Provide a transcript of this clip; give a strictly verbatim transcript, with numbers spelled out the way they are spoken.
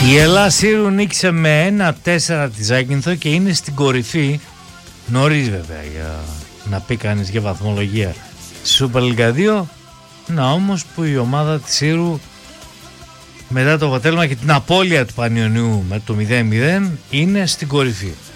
Η Ελλάδα Σύρου νίκησε με ένα τέσσερα τη Ζάκυνθο και είναι στην κορυφή. Νωρίς βέβαια για να πει κανείς για βαθμολογία στη Super League δύο. Να όμως που η ομάδα της Σύρου μετά το αποτέλεσμα και την απώλεια του Πανιωνιού με το μηδέν μηδέν είναι στην κορυφή.